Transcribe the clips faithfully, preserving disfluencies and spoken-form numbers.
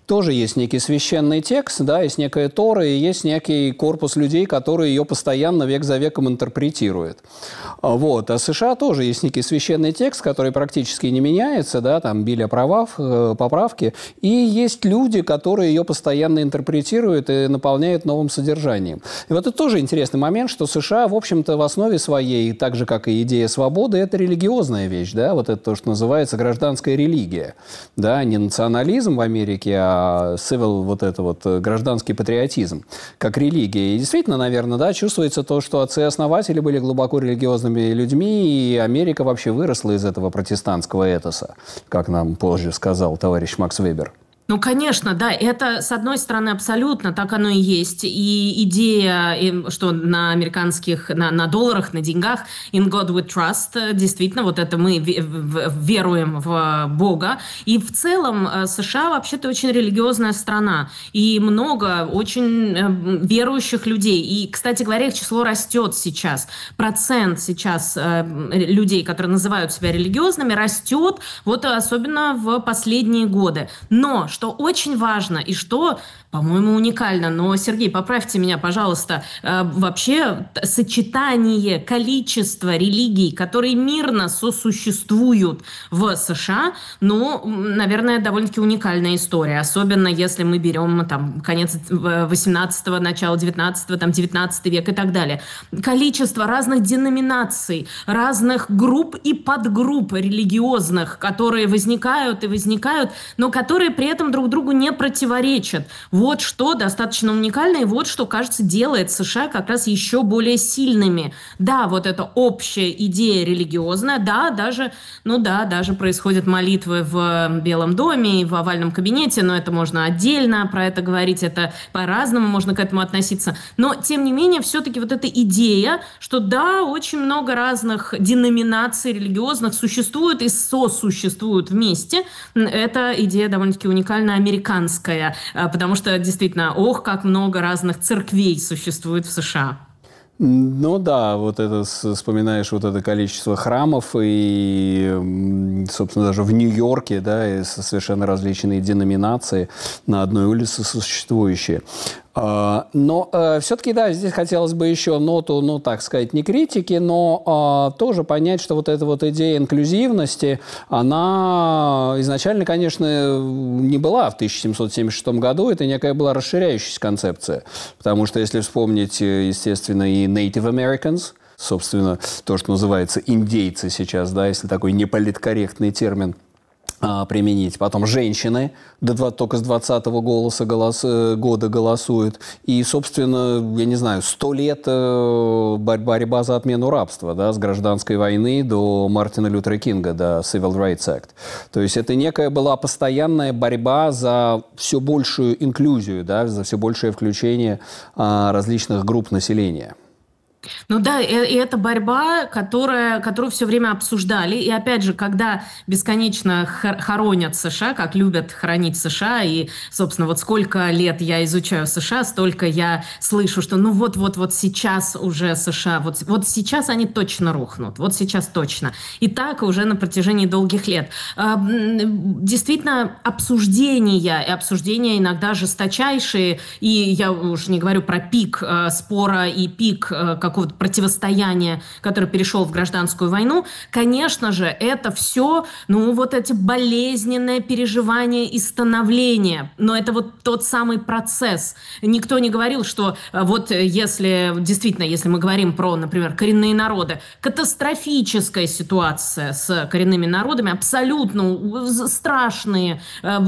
тоже есть некий священный текст, да, есть некая Тора, и есть некий корпус людей, которые ее постоянно век за веком интерпретируют. Вот. А в США тоже есть некий священный текст, который практически не меняется, да, там Библия правов, поправки, и есть люди, которые ее постоянно интерпретируют и наполняют новым содержанием. И вот это тоже интересный момент, что США, в общем-то, в основе своей, так же, как и идея свободы, это религиозная вещь, да, вот это то, что называется гражданская религия, да, не национализм в Америке, а civil, вот это вот гражданский патриотизм, как религия. И действительно, наверное, да, чувствуется то, что отцы-основатели были глубоко религиозными людьми, и Америка вообще выросла из этого протестантского этоса, как нам позже сказал товарищ Макс Вебер. Ну, конечно, да, это, с одной стороны, абсолютно так оно и есть. И идея, что на американских, на, на долларах, на деньгах «in God we trust», действительно, вот это мы веруем в Бога. И в целом США вообще-то очень религиозная страна. И много очень верующих людей. И, кстати говоря, их число растет сейчас. Процент сейчас людей, которые называют себя религиозными, растет, вот особенно в последние годы. Но, что очень важно и что, по-моему, уникально, но, Сергей, поправьте меня, пожалуйста, э, вообще сочетание количества религий, которые мирно сосуществуют в США, ну, наверное, довольно-таки уникальная история, особенно если мы берем там конец восемнадцатого, начало девятнадцатого, там девятнадцатый век и так далее. Количество разных деноминаций, разных групп и подгрупп религиозных, которые возникают и возникают, но которые при этом друг другу не противоречат. Вот что достаточно уникально, и вот что, кажется, делает США как раз еще более сильными. Да, вот эта общая идея религиозная, да, даже, ну да, даже происходят молитвы в Белом доме и в овальном кабинете, но это можно отдельно про это говорить, это по-разному можно к этому относиться. Но, тем не менее, все-таки вот эта идея, что да, очень много разных деноминаций религиозных существует и сосуществуют вместе, эта идея довольно-таки уникальная, американская, потому что действительно, ох, как много разных церквей существует в США. Ну да, вот это, вспоминаешь вот это количество храмов и, собственно, даже в Нью-Йорке, да, и совершенно различные деноминации на одной улице существующие. Но э, все-таки, да, здесь хотелось бы еще ноту, ну, так сказать, не критики, но э, тоже понять, что вот эта вот идея инклюзивности, она изначально, конечно, не была в тысяча семьсот семьдесят шестом году, это некая была расширяющаяся концепция. Потому что, если вспомнить, естественно, и Native Americans, собственно, то, что называется индейцы сейчас, да, если такой неполиткорректный термин применить. Потом женщины до, только с двадцатого голоса, голос, года голосуют. И, собственно, я не знаю, сто лет борьба, борьба за отмену рабства, да, с гражданской войны до Мартина Лютера Кинга, до Civil Rights Act. То есть это некая была постоянная борьба за все большую инклюзию, да, за все большее включение а, различных групп населения. Ну да, и это борьба, которая, которую все время обсуждали. И опять же, когда бесконечно хоронят США, как любят хоронить США, и, собственно, вот сколько лет я изучаю США, столько я слышу, что ну вот-вот-вот сейчас уже США, вот, вот сейчас они точно рухнут, вот сейчас точно. И так уже на протяжении долгих лет. Действительно, обсуждения, и обсуждения иногда жесточайшие, и я уже не говорю про пик спора и пик какого-то противостояния, который перешел в гражданскую войну, конечно же, это все, ну, вот эти болезненные переживания и становления. Но это вот тот самый процесс. Никто не говорил, что вот если, действительно, если мы говорим про, например, коренные народы, катастрофическая ситуация с коренными народами, абсолютно страшные,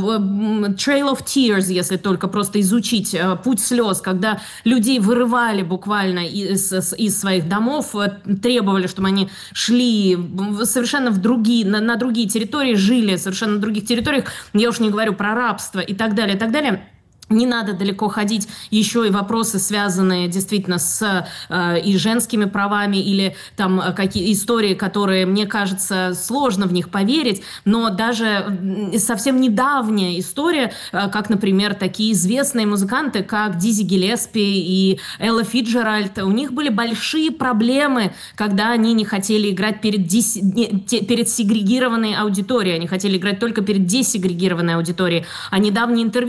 Trail of Tears, если только просто изучить, путь слез, когда людей вырывали буквально из из своих домов, требовали, чтобы они шли совершенно в другие, на, на другие территории, жили совершенно на других территориях. Я уж не говорю про рабство и так далее, и так далее. Не надо далеко ходить, еще и вопросы, связанные действительно с э, и женскими правами, или там какие истории, которые, мне кажется, сложно в них поверить, но даже совсем недавняя история, э, как, например, такие известные музыканты, как Дизи Гиллеспи и Элла Фицджеральд, у них были большие проблемы, когда они не хотели играть перед, дис... перед сегрегированной аудиторией, они хотели играть только перед десегрегированной аудиторией. А недавнее интервью